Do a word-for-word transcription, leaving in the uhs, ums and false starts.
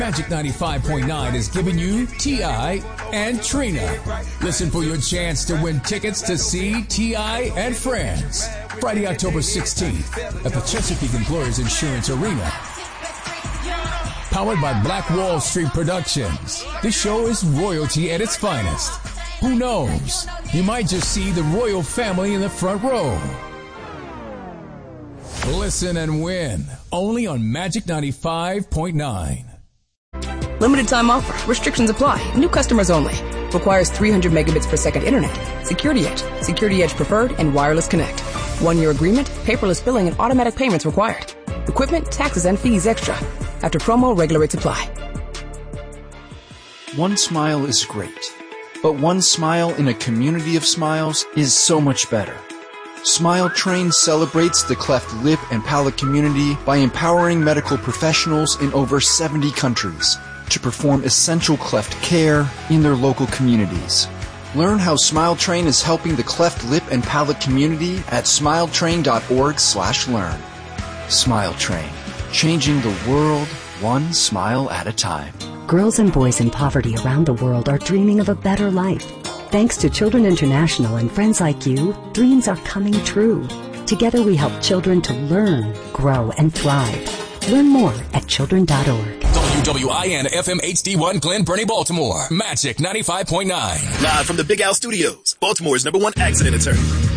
Magic ninety-five point nine is giving you T I and Trina. Listen for your chance to win tickets to see T I and Friends. Friday, October sixteenth at the Chesapeake Employers Insurance Arena. Powered by Black Wall Street Productions. This show is royalty at its finest. Who knows? You might just see the royal family in the front row. Listen and win. Only on Magic ninety-five point nine. Limited time offer. Restrictions apply. New customers only. Requires three hundred megabits per second internet. Security Edge. Security Edge Preferred and Wireless Connect. One-year agreement, paperless billing, and automatic payments required. Equipment, taxes, and fees extra. After promo, regular rates apply. One smile is great, but one smile in a community of smiles is so much better. Smile Train celebrates the cleft lip and palate community by empowering medical professionals in over seventy countries to perform essential cleft care in their local communities. Learn how Smile Train is helping the cleft lip and palate community at smiletrain.org slash learn. Smile Train, changing the world one smile at a time. Girls and boys in poverty around the world are dreaming of a better life. Thanks to Children International and friends like you, dreams are coming true. Together we help children to learn, grow, and thrive. Learn more at children dot org. W W I N F M H D one Glen Burnie, Baltimore. Magic ninety-five point nine. Live from the Big Al Studios, Baltimore's number one accident attorney.